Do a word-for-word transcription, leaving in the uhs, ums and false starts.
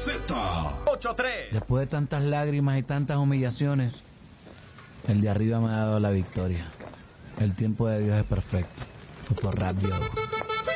Z. ocho tres. Después de tantas lágrimas y tantas humillaciones, el de arriba me ha dado la victoria. El tiempo de Dios es perfecto. Fofo Rap, yo.